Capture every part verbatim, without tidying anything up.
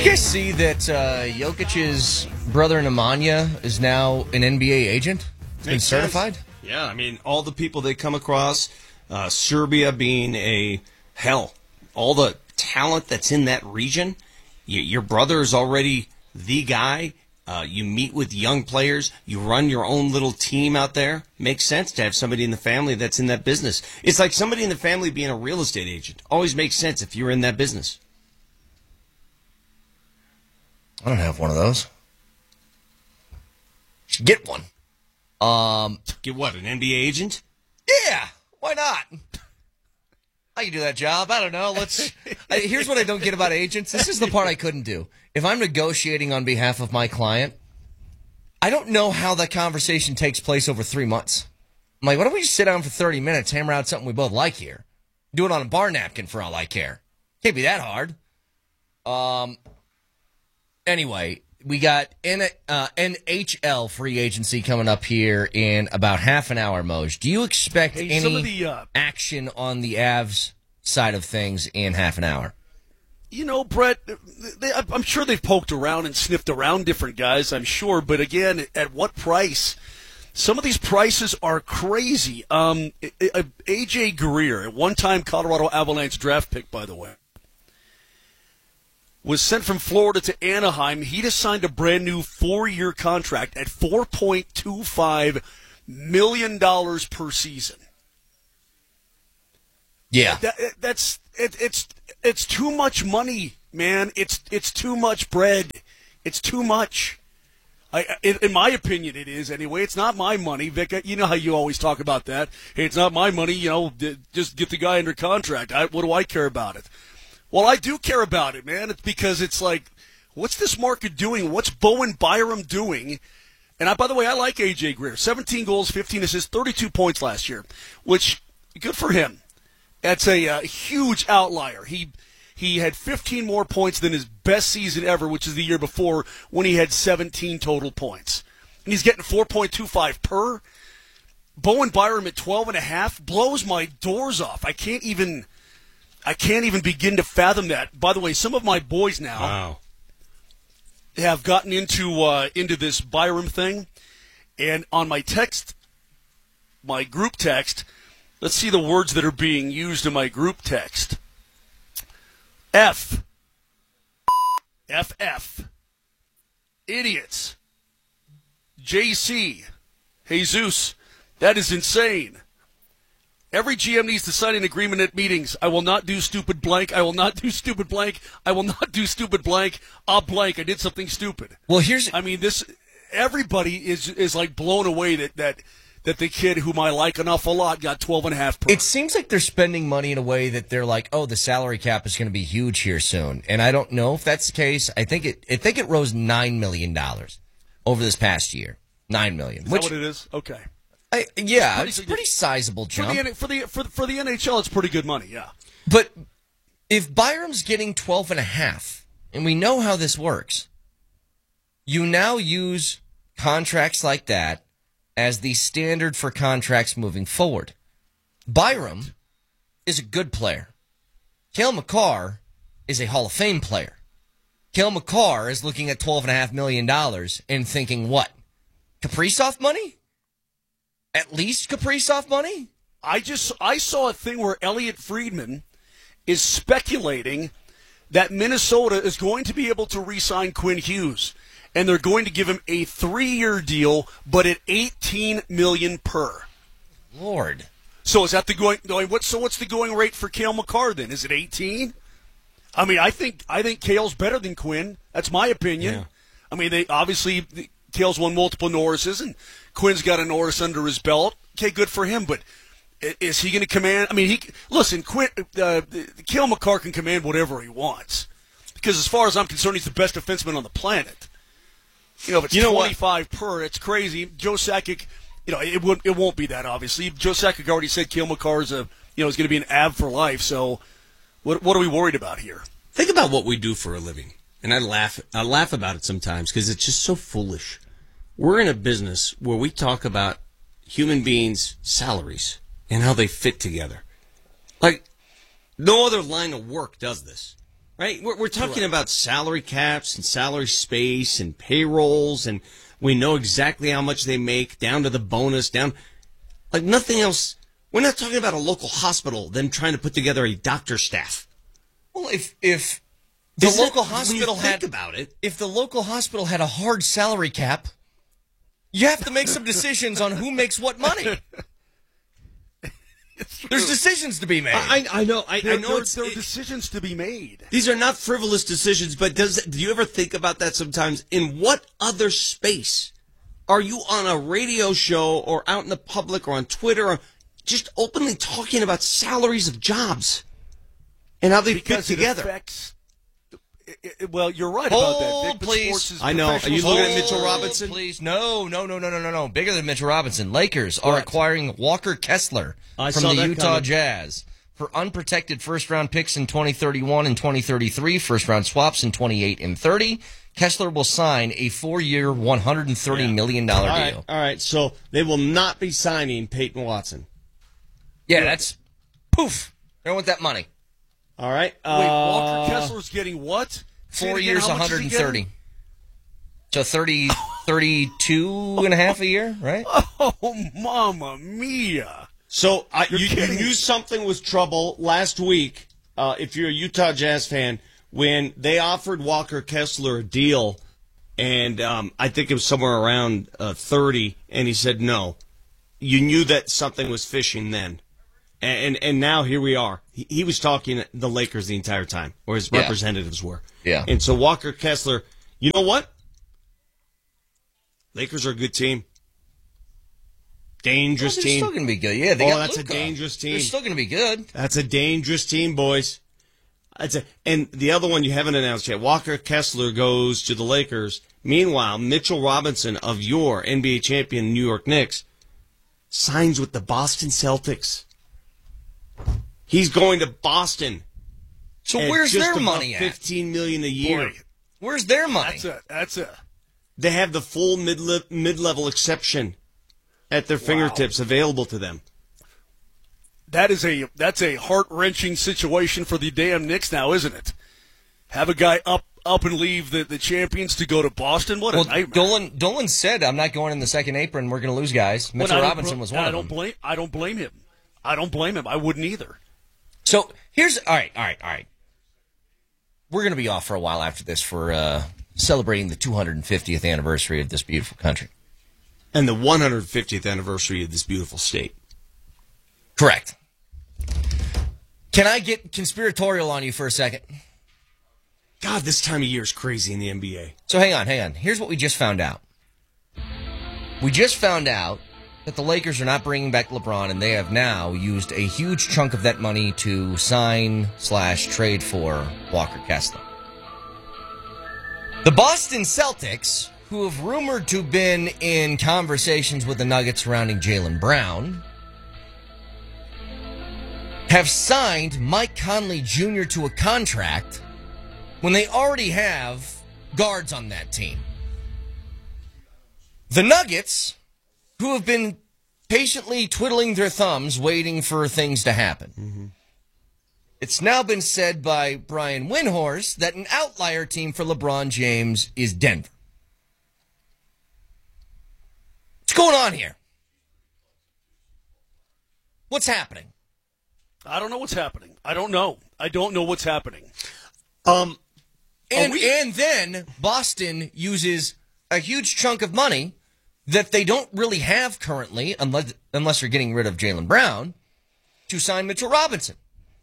you guys see that uh, Jokic's brother Nemanja is now an N B A agent? He's been certified? Yeah, I mean, all the people they come across, uh, Serbia being a hell, all the talent that's in that region, y- your brother is already the guy. Uh, you meet with young players. You run your own little team out there. Makes sense to have somebody in the family that's in that business. It's like somebody in the family being a real estate agent. Always makes sense if you're in that business. I don't have one of those. Should get one. Um, Get what, an N B A agent? Yeah, why not? How you do that job? I don't know. Let's. I, here's what I don't get about agents. This is the part I couldn't do. If I'm negotiating on behalf of my client, I don't know how that conversation takes place over three months. I'm like, why don't we just sit down for thirty minutes, hammer out something we both like here? Do it on a bar napkin for all I care. Can't be that hard. Um. Anyway, we got N, uh, N H L free agency coming up here in about half an hour, Moj. Do you expect hey, any the, uh, action on the Avs side of things in half an hour? You know, Brett, they, I'm sure they've poked around and sniffed around different guys, I'm sure. But again, at what price? Some of these prices are crazy. Um, A J Greer, at one time Colorado Avalanche draft pick, by the way, was sent from Florida to Anaheim. He just signed a brand new four-year contract at four point two five million dollars per season. Yeah, that, that's it, it's it's too much money, man. It's it's too much bread. It's too much. I, in, in my opinion, it is anyway. It's not my money, Vic. You know how you always talk about that. Hey, it's not my money. You know, just get the guy under contract. I, what do I care about it? Well, I do care about it, man. It's because it's like, what's this market doing? What's Bowen Byram doing? And I, by the way, I like A J Greer. seventeen goals, fifteen assists, thirty-two points last year, which, good for him. That's a uh, huge outlier. He he had fifteen more points than his best season ever, which is the year before when he had seventeen total points. And he's getting four point two five per. Bowen Byram at twelve and a half blows my doors off. I can't even... I can't even begin to fathom that. By the way, some of my boys now Wow. have gotten into uh, into this Byram thing, and on my text, my group text, let's see the words that are being used in my group text. F. F F. Idiots. J C. Jesus. That is insane. Every G M needs to sign an agreement at meetings. I will not do stupid blank. I will not do stupid blank. I will not do stupid blank. I'll blank. I did something stupid. Well, here's. I mean, this. Everybody is is like blown away that that that the kid whom I like an awful lot got twelve and a half per. It seems like they're spending money in a way that they're like, oh, the salary cap is going to be huge here soon, and I don't know if that's the case. I think it. I think it rose nine million dollars over this past year. Nine million. Is which, that what it is? Okay. I, yeah, It's it's a pretty- pretty sizable jump. For the, for the for the for the N H L, it's pretty good money. Yeah. But if Byram's getting twelve and a half, and we know how this works, you now use contracts like that as the standard for contracts moving forward. Byram is a good player. Cale Makar is a Hall of Fame player. Cale Makar is looking at twelve and a half million dollars and thinking, what? Kaprizov money? At least Kaprizov money? I just I saw a thing where Elliot Friedman is speculating that Minnesota is going to be able to re-sign Quinn Hughes, and they're going to give him a three-year deal, but at eighteen million dollars per. Lord. So is that the going? What? So what's the going rate for Cale Makar then? Is it eighteen? I mean, I think I think Cale's better than Quinn. That's my opinion. Yeah. I mean, they obviously Cale's won multiple Norrises, and Quinn's got a Norris under his belt. Okay, good for him, but is he going to command? I mean, he listen. Quinn, uh, Cale Makar can command whatever he wants, because as far as I'm concerned, he's the best defenseman on the planet. You know, if it's You know what? twenty-five per, it's crazy. Joe Sakic, you know, it would it won't be that obviously. Joe Sakic already said Cale Makar is a you know is going to be an Av for life. So, what what are we worried about here? Think about what we do for a living. And I laugh I laugh about it sometimes because it's just so foolish. We're in a business where we talk about human beings' salaries and how they fit together. Like, no other line of work does this. right? We're, we're talking Correct. about salary caps and salary space and payrolls, and we know exactly how much they make, down to the bonus, down like nothing else. We're not talking about a local hospital, them trying to put together a doctor staff. Well, if if the Isn't local it, hospital when you had think about it, if the local hospital had a hard salary cap, you have to make some decisions on who makes what money. There's decisions to be made. I, I know. I, there, I know. There, it's, there are it, decisions to be made. These are not frivolous decisions, but does do you ever think about that sometimes? In what other space are you on a radio show or out in the public or on Twitter or just openly talking about salaries of jobs and how they because fit together? It affects, it, it, well, you're right Hold, about that, Vic, but please. sports is I know. Are you professional looking at sports. Mitchell Robinson? Please, no, no, no, no, no, no, no. Bigger than Mitchell Robinson. Lakers are What? acquiring Walker Kessler I from saw the that Utah coming. Jazz for unprotected first-round picks in twenty thirty-one and twenty thirty-three, first-round swaps in twenty-eight and thirty. Kessler will sign a four-year, one hundred thirty Yeah. million dollars All deal. right, all right. So they will not be signing Peyton Watson. Yeah, that's poof. They don't want that money. All right. Wait, Uh, Walker Kessler's getting what? Say Four it again, years, how much is he one hundred thirty. getting? So thirty, thirty-two and a half a year, right? Oh, mamma mia. So I, You're you, you kidding. knew something was trouble last week, uh, if you're a Utah Jazz fan, when they offered Walker Kessler a deal, and um, I think it was somewhere around uh, thirty, and he said no. You knew that something was fishing then. And, and and now here we are. He, he was talking to the Lakers the entire time, or his Yeah. representatives were. Yeah. And so Walker Kessler, you know what? Lakers are a good team. Dangerous Well, they're team. still going to be good. Yeah, they Oh, got that's a Luka. dangerous team. They're still going to be good. That's a dangerous team, boys. That's a, and the other one you haven't announced yet, Walker Kessler goes to the Lakers. Meanwhile, Mitchell Robinson of your N B A champion New York Knicks signs with the Boston Celtics. He's going to Boston. So at where's just their above money at? fifteen million dollars a year. Boy, Where's their money? that's a that's a They have the full mid mid-level exception at their fingertips available to them. that is a that's a heart wrenching situation for the damn Knicks now, isn't it? Have a guy up up and leave the, the champions to go to Boston. What a Well, nightmare. Dolan Dolan said, "I'm not going in the second apron. We're going to lose guys." Well, Mitchell I don't Robinson bl- was one I of don't them. blame I don't blame him. I don't blame him. I wouldn't either. So here's all right, all right, all right. We're going to be off for a while after this for uh, celebrating the two hundred fiftieth anniversary of this beautiful country. And the one hundred fiftieth anniversary of this beautiful state. Correct. Can I get conspiratorial on you for a second? God, this time of year is crazy in the N B A. So hang on, hang on. Here's what we just found out. We just found out that the Lakers are not bringing back LeBron, and they have now used a huge chunk of that money to sign slash trade for Walker Kessler. The Boston Celtics, who have rumored to have been in conversations with the Nuggets surrounding Jaylen Brown, have signed Mike Conley Junior to a contract when they already have guards on that team. The Nuggets, who have been patiently twiddling their thumbs waiting for things to happen. Mm-hmm. It's now been said by Brian Windhorst that an outlier team for LeBron James is Denver. What's going on here? What's happening? I don't know what's happening. I don't know. I don't know what's happening. Um, And we- and then Boston uses a huge chunk of money that they don't really have currently, unless unless they're getting rid of Jaylen Brown, to sign Mitchell Robinson.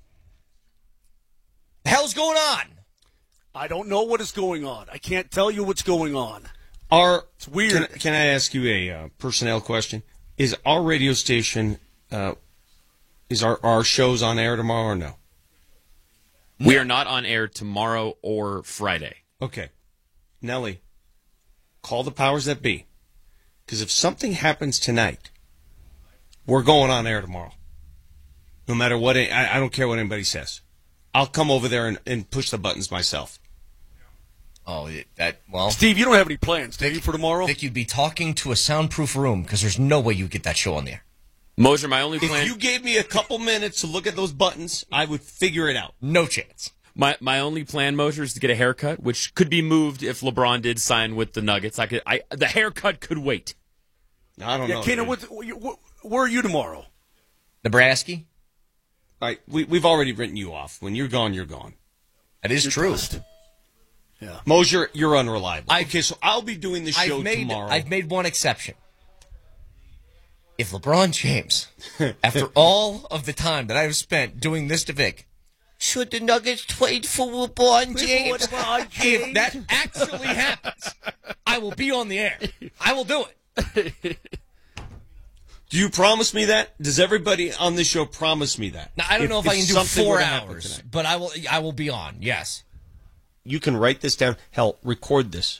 The hell's going on? I don't know what is going on. I can't tell you what's going on. Our, It's weird. Can, can I ask you a uh, personnel question? Is our radio station, uh, is our, our shows on air tomorrow or no? We are not on air tomorrow or Friday. Okay. Nelly, call the powers that be. Because if something happens tonight, we're going on air tomorrow. No matter what, I, I don't care what anybody says. I'll come over there and, and push the buttons myself. Oh, that well, Steve, you don't have any plans, do you, for tomorrow? Vic, you'd be talking to a soundproof room because there's no way you'd get that show on the air. Moser, my only If plan. you gave me a couple minutes to look at those buttons, I would figure it out. No chance. My my only plan, Mosher, is to get a haircut, which could be moved if LeBron did sign with the Nuggets. I could. I the haircut could wait. I don't Yeah, know. Keenan, dude. what, where are you tomorrow? Nebraska? All right, we, we've already written you off. When you're gone, you're gone. That is You're true. toast. Yeah. Mosier, you're unreliable. I- okay, so I'll be doing the show I've made, tomorrow. I've made one exception. If LeBron James, after all of the time that I've spent doing this to Vic, should the Nuggets trade for LeBron James? LeBron If that James. actually happens, I will be on the air. I will do it. Do you promise me that? Does everybody on this show promise me that? Now, I don't know if, I can do something four were to happen hours, tonight. but I will. I will be on. Yes. You can write this down. Hell, record this.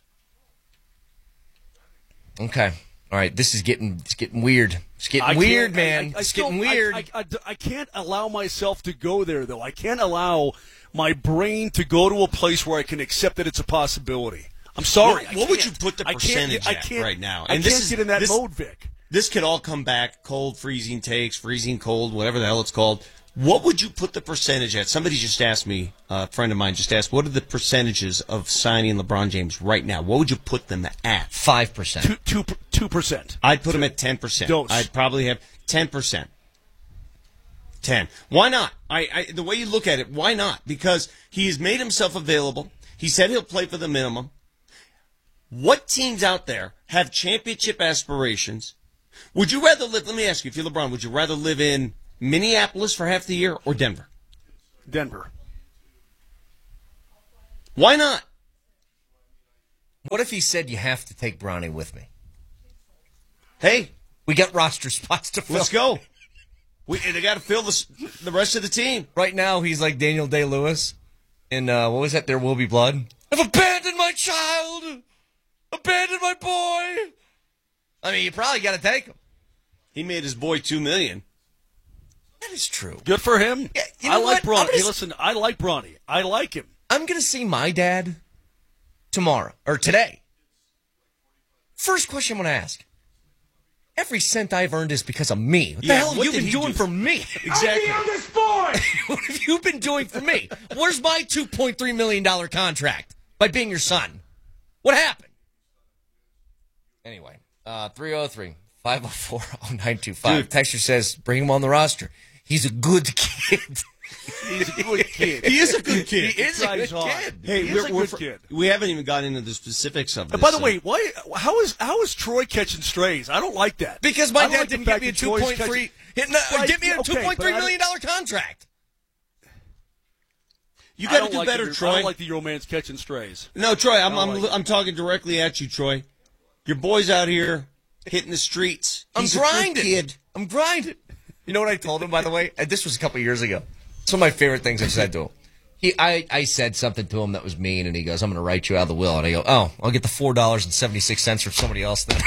Okay. All right. This is getting. It's getting weird. It's getting I weird, can't- man. I- I it's still- getting I- weird. I, I, I can't allow myself to go there, though. I can't allow my brain to go to a place where I can accept that it's a possibility. I'm sorry. What- I what would can't. you put the I can't percentage get- I at can't- right now? I And can't this is- get in that this- mode, Vic. This could all come back cold, freezing takes, freezing cold, whatever the hell it's called. What would you put the percentage at? Somebody just asked me, a friend of mine just asked, what are the percentages of signing LeBron James right now? What would you put them at? Five percent. Two, two, two percent. I'd put him at ten percent. Dose. I'd probably have ten percent. ten. Why not? I, I the way you look at it, why not? Because he has made himself available. He said he'll play for the minimum. What teams out there have championship aspirations? Would you rather live, let me ask you, if you're LeBron, would you rather live in Minneapolis for half the year or Denver? Denver. Why not? What if he said you have to take Bronny with me? Hey, We got roster spots to fill. let's go. We, they got to fill the, the rest of the team. Right now, he's like Daniel Day-Lewis in, uh, what was that, There Will Be Blood? I've abandoned my child! Abandoned my boy! I mean, you probably got to take him. He made his boy two million. That is true. Good for him. Yeah, you know I like what? I'm Bronny. gonna Hey, s- listen, I like Bronny. I like him. I'm going to see my dad tomorrow, or today. First question I'm going to ask. Every cent I've earned is because of me. What the Yeah, hell have what you did been he doing do? for me? Exactly. What have you been doing for me? Where's my two point three million dollars contract by being your son? What happened? Anyway, uh, three oh three, five oh four, oh nine two five. Texture says, bring him on the roster. He's a good kid. He's a good kid. He is a good kid. He is a Tries good hard. kid. Hey, He is we're, a we're good fr- kid. we haven't even gotten into the specifics of this. And by the uh, way, why? How is how is Troy catching strays? I don't like that. Because my I don't dad like the didn't give fact me a that two Troy's point three. catching- No, Right, give me a okay, two point three but I- million dollar contract. you I got don't to do like better, the, Troy. I don't like the romance catching strays. No, Troy, I'm, I I'm, don't like it. I'm talking directly at you, Troy. Your boy's out here hitting the streets. I'm He's a good grinding. kid. I'm grinding. You know what I told him, by the way? And this was a couple years ago. It's one of my favorite things I've said to him. He, I, I said something to him that was mean, and he goes, I'm going to write you out of the will. And I go, oh, I'll get the four dollars and seventy-six cents from somebody else then.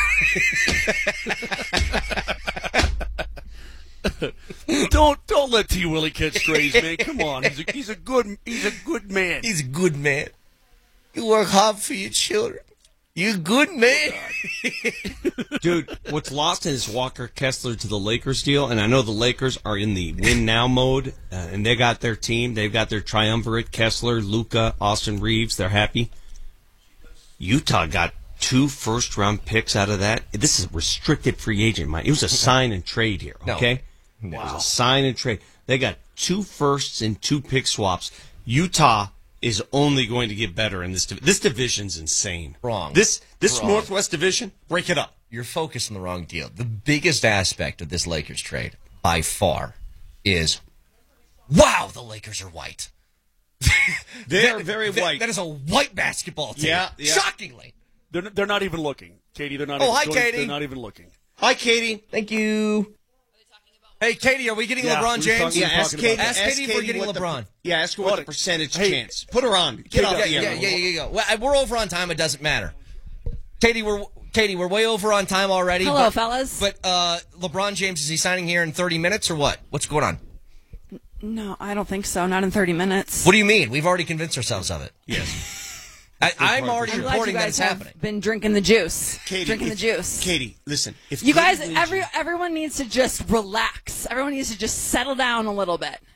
don't don't let T. Willie catch strays, man. Come on, he's a, he's a good he's a good man. He's a good man. You work hard for your children. You're a good man. Dude, what's lost is Walker Kessler to the Lakers deal, and I know the Lakers are in the win now mode, uh, and they got their team. They've got their triumvirate, Kessler, Luka, Austin Reeves. They're happy. Utah got two first-round picks out of that. This is a restricted free agent, Mike. It was a sign and trade here, No. okay? It was a sign and trade. They got two firsts and two pick swaps. Utah is only going to get better in this div- this division's insane. Wrong. This this Wrong. Northwest division, break it up. You're focused on the wrong deal. The biggest aspect of this Lakers trade, by far, is, wow, the Lakers are white. They're very That- white. That is a white basketball team. Yeah, yeah. Shockingly. They're they're not even looking, Katie. They're not. Oh, even, hi, don't- Katie. They're not even looking. Hi, Katie. Thank you. Hey, Katie, are we getting Yeah, we LeBron were James? talking- Yeah, we ask talking Katie. about Ask Katie if we're getting what the- LeBron. yeah, ask her what What? the percentage Hey, chance. Put her on. Get Katie, off Yeah, the yeah, air. yeah, yeah, yeah. Well, I- we're over on time. It doesn't matter. Katie, we're Katie, we're way over on time already. Hello, but, fellas. But uh, LeBron James, is he signing here in thirty minutes or what? What's going on? No, I don't think so. Not in thirty minutes. What do you mean? We've already convinced ourselves of it. Yes. I, I'm already I'm glad you reporting that guys it's have happening. been drinking the juice. Katie, drinking the if- juice. Katie, listen. If You Katie guys, leaves every you- everyone needs to just relax. Everyone needs to just settle down a little bit.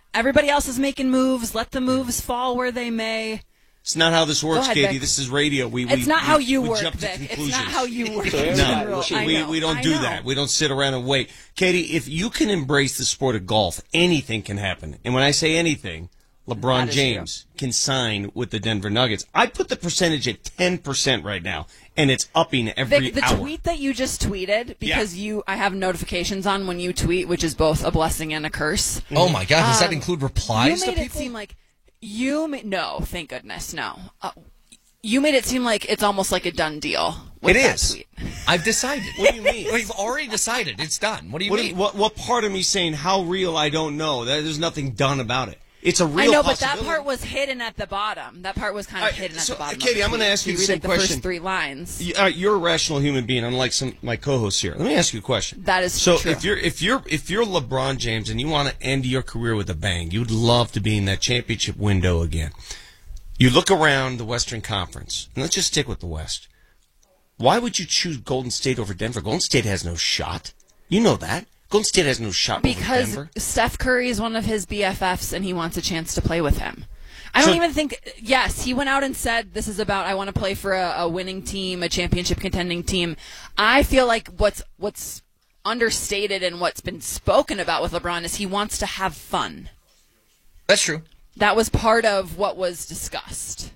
Everybody else is making moves. Let the moves fall where they may. It's not how this works, ahead, Katie. Vic. This is radio. We, It's we, not we, how you we work, jump to Vic. It's conclusions. not how you work. in general. No, I we, know. we don't I do know. that. We don't sit around and wait. Katie, if you can embrace the sport of golf, anything can happen. And when I say anything, LeBron That is James can sign with the Denver Nuggets. I put the percentage at ten percent right now, and it's upping every Vic, the hour. tweet that you just tweeted, because you, I have notifications on when you tweet, which is both a blessing and a curse. Oh my God! Does that Um, include You replies to made it people? seem like you made no, thank goodness, no. Uh, you made it seem like it's almost like a done deal. With It that is. Tweet. I've decided. What do you mean? We've already decided. It's done. What do you What, mean? what, what part of me saying how real I don't know? That There's nothing done about it. It's a real I know, but that possibility. part was hidden at the bottom. That part was kind of All right, hidden so, at the bottom. Katie, of I'm the gonna tweet. ask you You the read, same like, the question. first three lines. You- uh, You're a rational human being, unlike some my co-hosts here. Let me ask you a question. That is so true. if you're if you're if you're LeBron James and you want to end your career with a bang, you'd love to be in that championship window again. You look around the Western Conference, and let's just stick with the West. Why would you choose Golden State over Denver? Golden State has no shot. You know that. Golden State has no shot over Because Denver. Steph Curry is one of his B F Fs and he wants a chance to play with him. I don't So- even think, yes, he went out and said this is about, I want to play for a, a winning team, a championship contending team. I feel like what's what's understated and what's been spoken about with LeBron is he wants to have fun. That's true. That was part of what was discussed.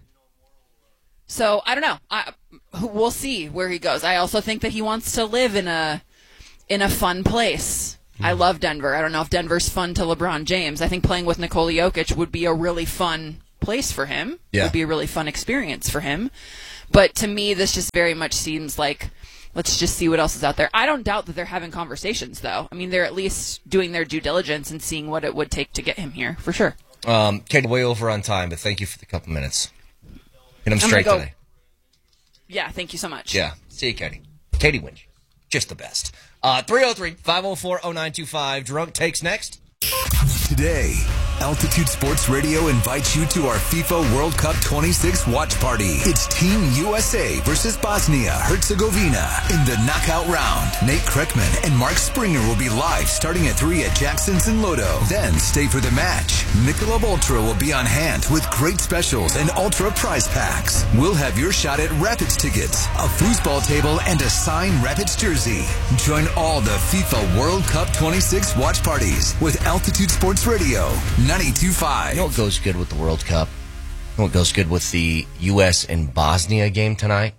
So I don't know. I, we'll see where he goes. I also think that he wants to live in a in a fun place. I love Denver. I don't know if Denver's fun to LeBron James. I think playing with Nikola Jokic would be a really fun place for him. It Yeah. would be a really fun experience for him. But to me, this just very much seems like let's just see what else is out there. I don't doubt that they're having conversations, though. I mean, they're at least doing their due diligence and seeing what it would take to get him here, for sure. Um, Katie, way over on time, but thank you for the couple minutes. Hit them I'm straight gonna go- today. Yeah, thank you so much. Yeah. See you, Katie. Katie Winge. Just the best. Uh, three oh three, five oh four, oh nine two five. Drunk Takes next. Today, Altitude Sports Radio invites you to our FIFA World Cup twenty-six watch party. It's Team U S A versus Bosnia-Herzegovina in the knockout round. Nate Kreckman and Mark Springer will be live starting at three at Jackson's in Lodo. Then stay for the match. Michelob Ultra will be on hand with great specials and Ultra prize packs. We'll have your shot at Rapids tickets, a foosball table, and a signed Rapids jersey. Join all the FIFA World Cup twenty-six watch parties with Altitude Sports Radio ninety-two point five. You know what goes good with the World Cup? You know what goes good with the U S and Bosnia game tonight?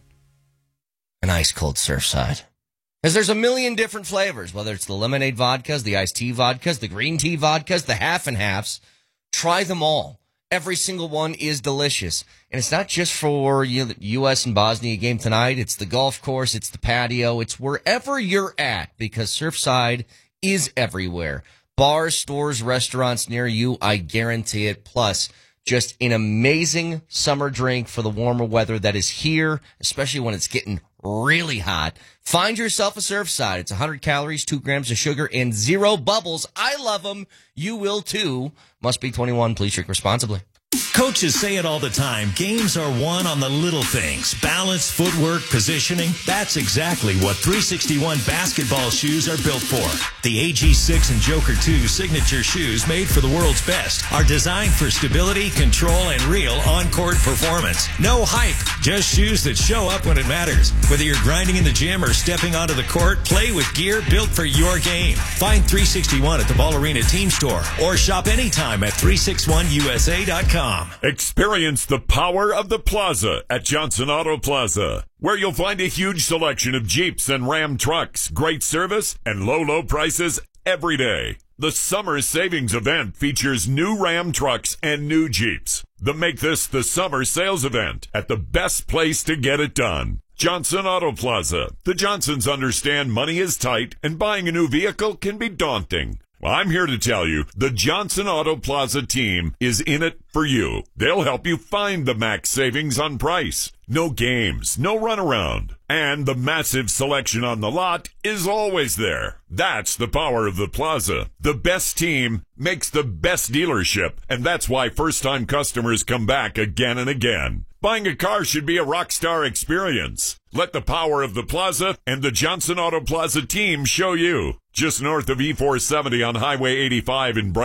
An ice cold Surfside. Because there's a million different flavors, whether it's the lemonade vodkas, the iced tea vodkas, the green tea vodkas, the half and halves. Try them all. Every single one is delicious. And it's not just for you know, the U S and Bosnia game tonight. It's the golf course. It's the patio. It's wherever you're at, because Surfside is everywhere. Bars, stores, restaurants near you, I guarantee it. Plus, just an amazing summer drink for the warmer weather that is here, especially when it's getting really hot. Find yourself a Surfside. It's one hundred calories, two grams of sugar, and zero bubbles. I love them. You will too. Must be twenty-one. Please drink responsibly. Coaches say it all the time. Games are won on the little things. Balance, footwork, positioning. That's exactly what three sixty-one basketball shoes are built for. The A G six and Joker two signature shoes made for the world's best are designed for stability, control, and real on-court performance. No hype, just shoes that show up when it matters. Whether you're grinding in the gym or stepping onto the court, play with gear built for your game. Find three sixty-one at the Ball Arena team store or shop anytime at three sixty-one U S A dot com. Experience the power of the Plaza at Johnson Auto Plaza, where you'll find a huge selection of Jeeps and Ram trucks, great service, and low, low prices every day. The Summer Savings Event features new Ram trucks and new Jeeps. The Make This the Summer Sales Event at the best place to get it done. Johnson Auto Plaza. The Johnsons understand money is tight and buying a new vehicle can be daunting. Well, I'm here to tell you, the Johnson Auto Plaza team is in it for you. They'll help you find the max savings on price. No games, no runaround. And the massive selection on the lot is always there. That's the power of the Plaza. The best team makes the best dealership, and that's why first-time customers come back again and again. Buying a car should be a rock star experience. Let the power of the Plaza and the Johnson Auto Plaza team show you. Just north of E four seventy on Highway eighty-five in Brighton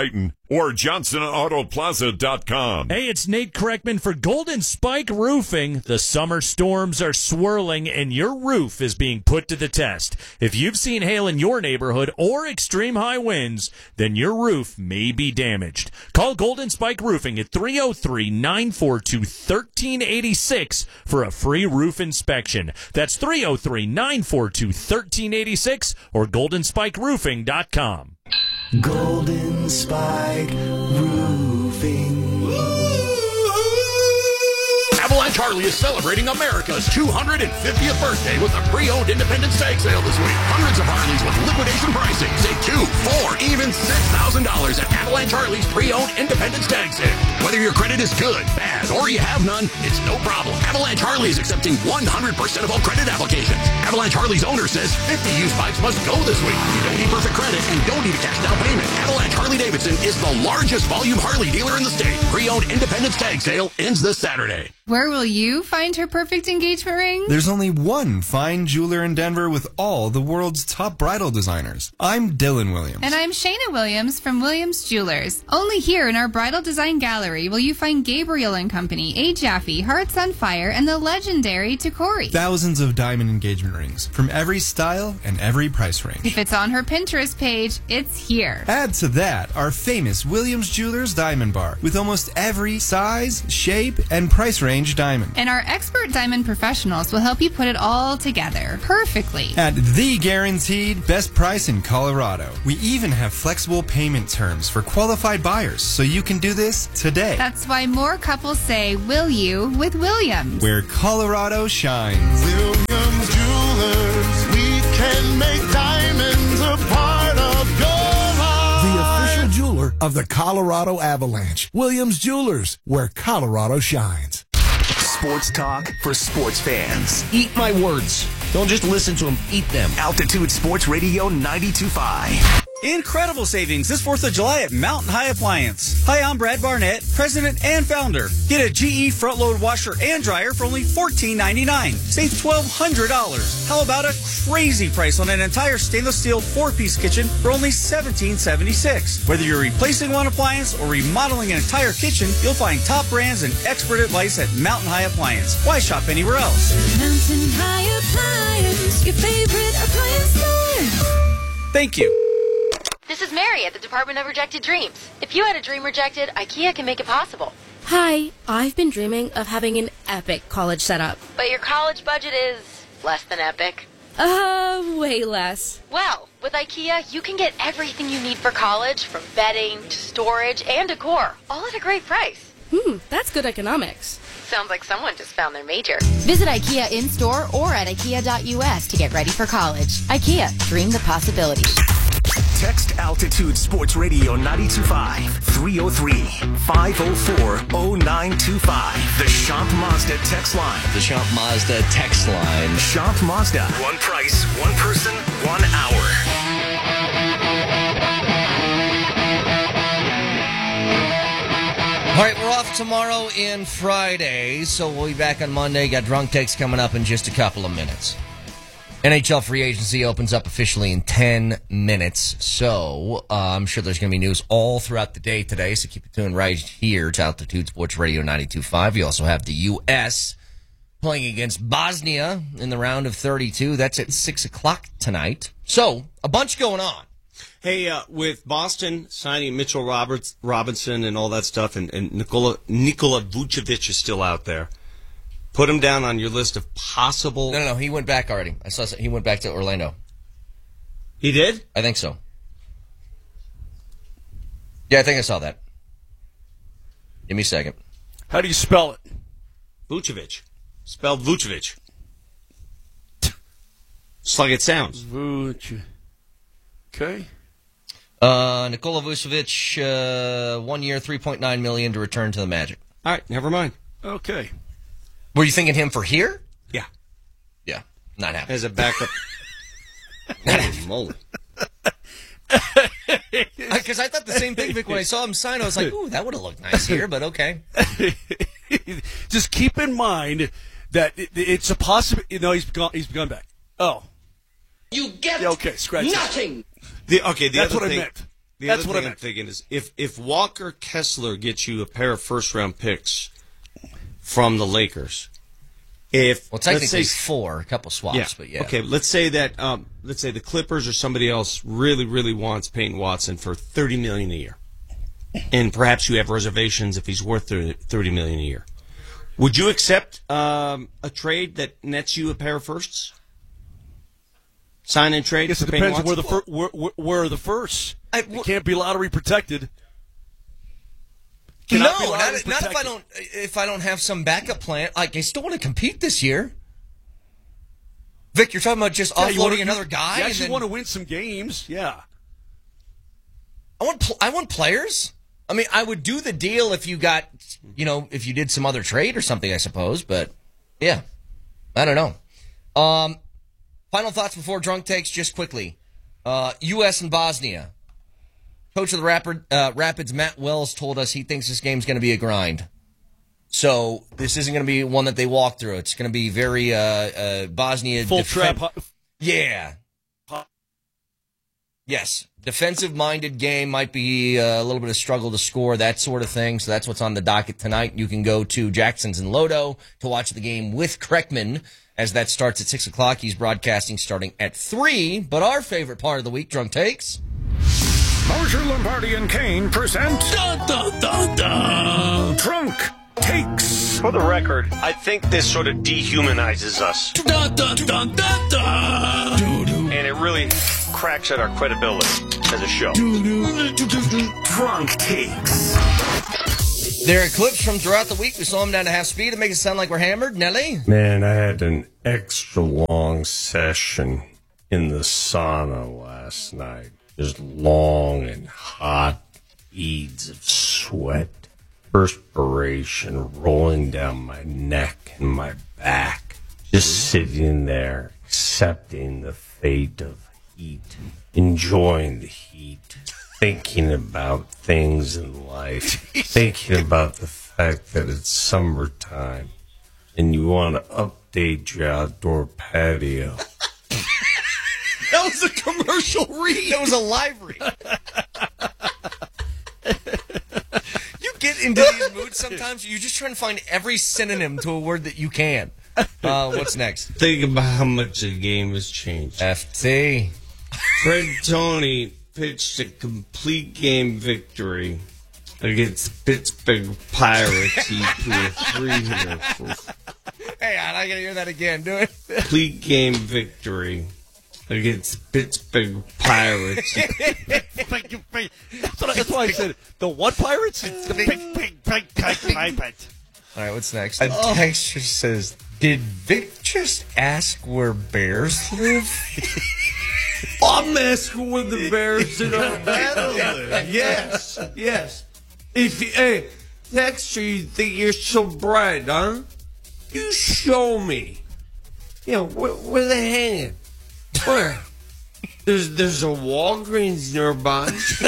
or johnson auto plaza dot com. Hey, it's Nate Kreckman for Golden Spike Roofing. The summer storms are swirling and your roof is being put to the test. If you've seen hail in your neighborhood or extreme high winds, then your roof may be damaged. Call Golden Spike Roofing at three oh three, nine four two, one three eight six for a free roof inspection. That's three oh three, nine four two, one three eight six or golden spike roofing dot com. Golden Spike Roofing. Avalanche Harley is celebrating America's two hundred fiftieth birthday with a pre-owned independent stag sale this week. Hundreds of Harleys with liquidation pricing. Save two, four, even six thousand dollars at Avalanche Harley's pre-owned independent stag sale. Whether your credit is good, bad, or you have none, it's no problem. Avalanche Harley is accepting one hundred percent of all credit applications. Avalanche Harley's owner says fifty used bikes must go this week. You don't need perfect credit and don't need a cash down payment. Avalanche Harley-Davidson is the largest volume Harley dealer in the state. Pre-owned independent stag sale ends this Saturday. Where will you find her perfect engagement ring? There's only one fine jeweler in Denver with all the world's top bridal designers. I'm Dylan Williams. And I'm Shayna Williams from Williams Jewelers. Only here in our Bridal Design Gallery will you find Gabriel and Company, A. Jaffe, Hearts on Fire, and the legendary Takori. Thousands of diamond engagement rings from every style and every price range. If it's on her Pinterest page, it's here. Add to that our famous Williams Jewelers Diamond Bar with almost every size, shape, and price range diamond. And our expert diamond professionals will help you put it all together perfectly. At the guaranteed best price in Colorado. We even have flexible payment terms for qualified buyers, so you can do this today. That's why more couples say, will you, with Williams. Where Colorado shines. Williams Jewelers, we can make diamonds a part of your life. The official jeweler of the Colorado Avalanche. Williams Jewelers, where Colorado shines. Sports talk for sports fans. Eat my words. Don't just listen to them, eat them. Altitude Sports Radio ninety-two point five. Incredible savings this fourth of July at Mountain High Appliance. Hi, I'm Brad Barnett, president and founder. Get a G E front-load washer and dryer for only fourteen ninety-nine. Save twelve hundred dollars. How about a crazy price on an entire stainless steel four-piece kitchen for only seventeen seventy-six? Whether you're replacing one appliance or remodeling an entire kitchen, you'll find top brands and expert advice at Mountain High Appliance. Why shop anywhere else? Mountain High Appliance, your favorite appliance store. Thank you. This is Mary at the Department of Rejected Dreams. If you had a dream rejected, IKEA can make it possible. Hi, I've been dreaming of having an epic college setup. But your college budget is less than epic. Uh, way less. Well, with IKEA, you can get everything you need for college, from bedding to storage and decor, all at a great price. Hmm, that's good economics. Sounds like someone just found their major. Visit IKEA in-store or at ikea dot u s to get ready for college. IKEA, dream the possibilities. Text Altitude Sports Radio ninety-two point five, three oh three, five oh four, oh nine two five. The Shop Mazda text line. The Shop Mazda text line. Shop Mazda. One price, one person, one hour. All right, we're off tomorrow and Friday, so we'll be back on Monday. Got Drunk Takes coming up in just a couple of minutes. N H L free agency opens up officially in ten minutes, so uh, I'm sure there's going to be news all throughout the day today, so keep it tuned right here to Altitude Sports Radio ninety-two point five. You also have the U S playing against Bosnia in the round of thirty-two. That's at six o'clock tonight. So, a bunch going on. Hey, uh, with Boston signing Mitchell Roberts, Robinson and all that stuff, and, and Nikola, Nikola Vucevic is still out there. Put him down on your list of possible... No, no, no. He went back already. I saw he went back to Orlando. He did? I think so. Yeah, I think I saw that. Give me a second. How do you spell it? Vucevic. Spelled Vucevic. Just like it sounds. Vucevic. Okay. Uh, Nikola Vucevic, uh, one year, three point nine million dollars to return to the Magic. All right, never mind. Okay. Were you thinking him for here? Yeah. Yeah, not happening. As a backup. Holy moly. Because I thought the same thing, Vic, when I saw him sign. I was like, ooh, that would have looked nice here, but okay. Just keep in mind that it, it's a possibility. No, he's gone, he's gone back. Oh. You get yeah, okay, scratch nothing. The, okay, the That's other what thing, I meant. The That's other what thing I I'm meant. thinking is if if Walker Kessler gets you a pair of first round picks from the Lakers, if Well, technically let's say four, a couple swaps, but yeah. Okay, let's say that um, let's say the Clippers or somebody else really, really wants Peyton Watson for thirty million dollars a year, and perhaps you have reservations if he's worth thirty million dollars a year. Would you accept um, a trade that nets you a pair of firsts? Sign and trade. I guess for it Peyton depends where the Watson? fir- where, where, where are the firsts. I- It can't be lottery protected. No, Cannot be not, lottery not if I protected. don't if I don't have some backup plan. Like I still want to compete this year. Vic, you're talking about just Yeah, you wanna- offloading another guy. You and actually then- want to win some games, yeah. I want pl- I want players. I mean, I would do the deal if you got, you know, if you did some other trade or something, I suppose. But yeah, I don't know. Um, final thoughts before drunk takes, just quickly. Uh, U S and Bosnia. Coach of the Rapid, uh, Rapids, Matt Wells, told us he thinks this game's going to be a grind. So this isn't going to be one that they walk through. It's going to be very uh, uh, Bosnia Full defen- trap. Yeah. Yes. Defensive-minded game, might be uh, a little bit of struggle to score, that sort of thing. So that's what's on the docket tonight. You can go to Jackson's in Lodo to watch the game with Kreckman as that starts at six o'clock. He's broadcasting starting at three. But our favorite part of the week, Drunk Takes. Mosher, Lombardi, and Kane present da, da, da, da. Drunk Takes. For the record, I think this sort of dehumanizes us. Da, da, da, da, da. And it really cracks at our credibility as a show. Drunk Takes. There are clips from throughout the week. We saw them down to half speed to make it sound like we're hammered. Nelly? Man, I had an extra long session in the sauna last night. Just long and hot beads of sweat, perspiration rolling down my neck and my back. Just sitting there, accepting the fate of heat, enjoying the heat, thinking about things in life, thinking about the fact that it's summertime and you want to update your outdoor patio. That was a commercial read. That was a live read. You get into these moods sometimes. You're just trying to find every synonym to a word that you can. Uh, what's next? Think about how much the game has changed. F T. Fred Tony pitched a complete game victory against Pittsburgh Pirates. He threw a three-hitter for Hey, I gotta hear that again. Do it. complete game victory against Pittsburgh Pirates. that's, what I, that's why I said the what Pirates? The big, big, big, big Pirates. All right, what's next? A texture says, "Did Vic just ask where bears live?" I'm asking where the Bears in our battle live. Yes, yes. If you, hey, Dexter, you think you're so bright, huh? You show me. You know, where, where they hanging? Where? There's there's a Walgreens nearby.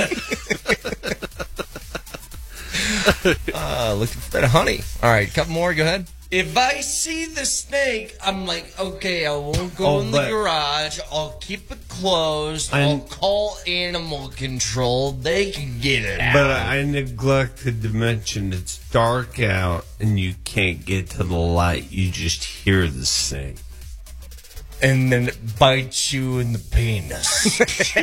uh, looking for that honey. All right, a couple more. Go ahead. If I see the snake, I'm like, okay, I won't go Oh, in the but- garage. I'll keep it closed. I'm- I'll call animal control. They can get it out. But I neglected to mention it's dark out and you can't get to the light. You just hear the snake. And then it bites you in the penis.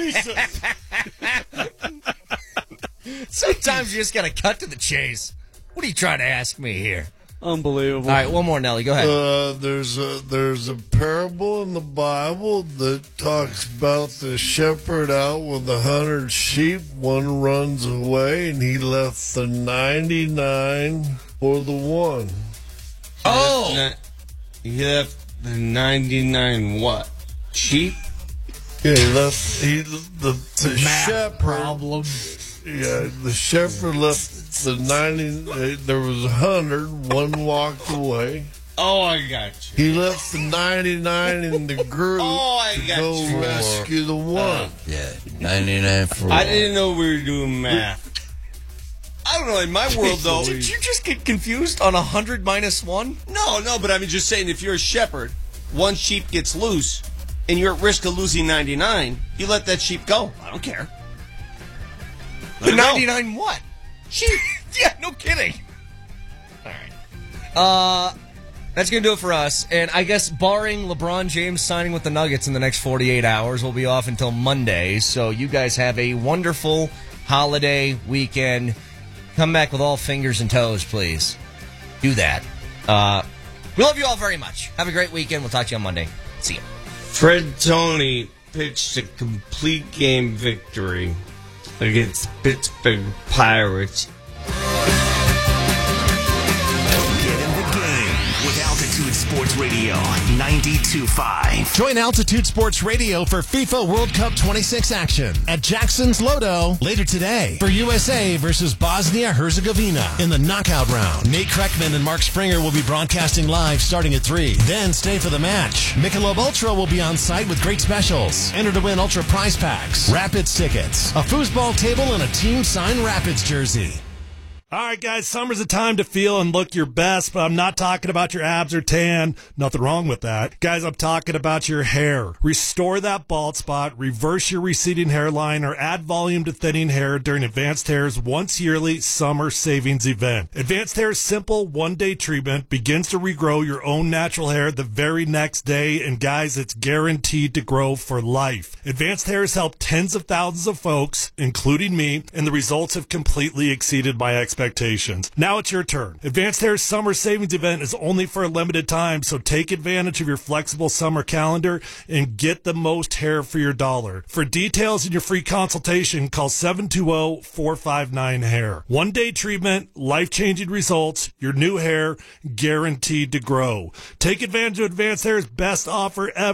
Sometimes you just gotta cut to the chase. What are you trying to ask me here? Unbelievable. All right, one more, Nelly. Go ahead. Uh, there's a there's a parable in the Bible that talks about the shepherd out with a hundred sheep. One runs away, and he left the ninety-nine for the one. Oh, he left the ninety-nine what? Sheep? Yeah, he left he the the Math shepherd problem. Yeah, the shepherd left the ninety. Uh, there was a hundred. One walked away. Oh, I got you. He left the ninety-nine in the group Oh, I to got go you. rescue the one. Yeah, ninety-nine for I didn't know we were doing math. I don't know. In my world, though, Did you just get confused on a hundred minus one? no, no. But I mean, just saying, if you're a shepherd, one sheep gets loose, and you're at risk of losing ninety-nine, you let that sheep go. I don't care. The ninety-nine what? Gee, yeah, no kidding. All right. Uh, that's going to do it for us. And I guess barring LeBron James signing with the Nuggets in the next forty-eight hours, we'll be off until Monday. So you guys have a wonderful holiday weekend. Come back with all fingers and toes, please. Do that. Uh, we love you all very much. Have a great weekend. We'll talk to you on Monday. See you. Fred Toney pitched a complete game victory against Pittsburgh Pirates. Get in the game with Altitude Sports Radio ninety-two point five. Join Altitude Sports Radio for FIFA World Cup twenty-six action at Jackson's Lodo later today for U S A versus Bosnia-Herzegovina in the knockout round. Nate Kreckman and Mark Springer will be broadcasting live starting at three. Then stay for the match. Michelob Ultra will be on site with great specials. Enter to win Ultra prize packs, Rapids tickets, a foosball table, and a team-signed Rapids jersey. All right, guys, summer's a time to feel and look your best, but I'm not talking about your abs or tan. Nothing wrong with that. Guys, I'm talking about your hair. Restore that bald spot, reverse your receding hairline, or add volume to thinning hair during Advanced Hair's once yearly summer savings event. Advanced Hair's simple one-day treatment begins to regrow your own natural hair the very next day, and guys, it's guaranteed to grow for life. Advanced Hair has helped tens of thousands of folks, including me, and the results have completely exceeded my expectations. Expectations. Now it's your turn. Advanced Hair's summer savings event is only for a limited time, so take advantage of your flexible summer calendar and get the most hair for your dollar. For details and your free consultation, call seven two zero, four five nine, hair. One day treatment, life-changing results, your new hair guaranteed to grow. Take advantage of Advanced Hair's best offer ever.